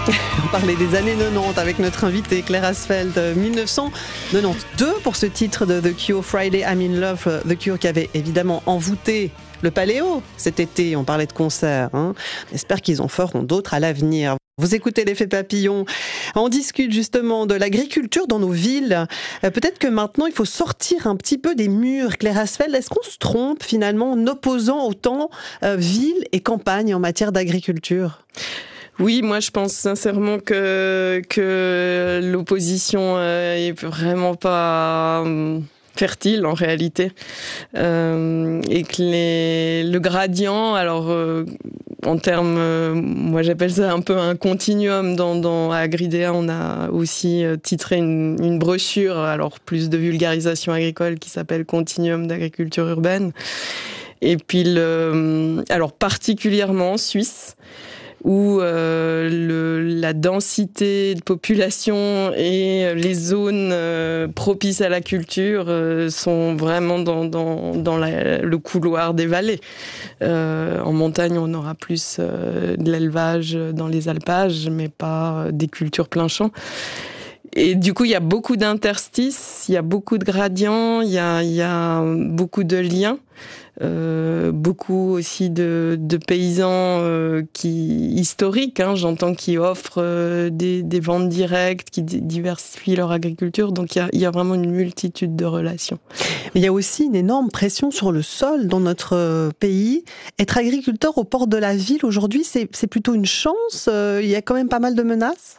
On parlait des années 90 avec notre invité Claire Asfeld, 1992 pour ce titre de The Cure, Friday I'm in Love, The Cure qui avait évidemment envoûté le Paléo cet été, on parlait de concerts. J'espère qu'ils en feront d'autres à l'avenir. Vous écoutez l'effet papillon, on discute justement de l'agriculture dans nos villes. Peut-être que maintenant il faut sortir un petit peu des murs. Claire Asfeld, est-ce qu'on se trompe finalement en opposant autant ville et campagne en matière d'agriculture ? Oui, moi je pense sincèrement que l'opposition est vraiment pas fertile en réalité, et que le gradient, alors en termes, moi j'appelle ça un peu un continuum. À Agridea, on a aussi titré une brochure, alors plus de vulgarisation agricole, qui s'appelle Continuum d'agriculture urbaine. Et puis alors particulièrement en Suisse, où la densité de population et les zones propices à la culture sont vraiment dans le couloir des vallées. En montagne, on aura plus de l'élevage dans les alpages, mais pas des cultures plein champ. Et du coup, il y a beaucoup d'interstices, il y a beaucoup de gradients, il y a beaucoup de liens. Beaucoup aussi de paysans historiques, j'entends, qui offrent des ventes directes, qui diversifient leur agriculture. Donc il y a vraiment une multitude de relations. Mais il y a aussi une énorme pression sur le sol dans notre pays. Être agriculteur au port de la ville aujourd'hui, c'est plutôt une chance. Il y a quand même pas mal de menaces.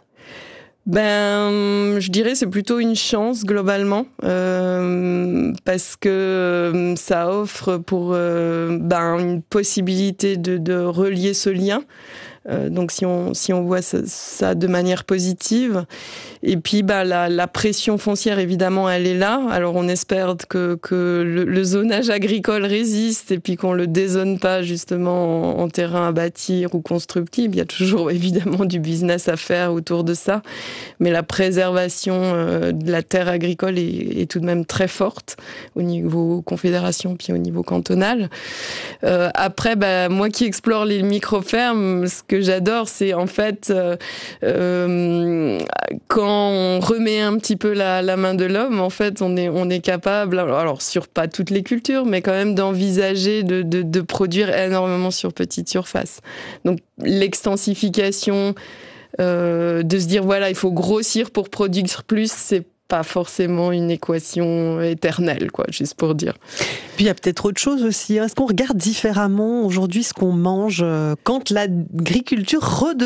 Je dirais c'est plutôt une chance globalement, parce que ça offre pour une possibilité de relier ce lien. Donc si on voit ça de manière positive, et puis la pression foncière évidemment elle est là. Alors on espère que le zonage agricole résiste et puis qu'on le dézone pas justement en terrain à bâtir ou constructible. Il y a toujours évidemment du business à faire autour de ça, mais la préservation de la terre agricole est tout de même très forte au niveau confédération puis au niveau cantonal. Après moi qui explore les micro-fermes, ce que j'adore, c'est en fait quand on remet un petit peu la main de l'homme, en fait, on est capable, alors sur pas toutes les cultures, mais quand même d'envisager de produire énormément sur petite surface. Donc l'extensification, de se dire voilà, il faut grossir pour produire plus, c'est pas forcément une équation éternelle, juste pour dire. Puis il y a peut-être autre chose aussi. Est-ce qu'on regarde différemment aujourd'hui ce qu'on mange quand l'agriculture redevient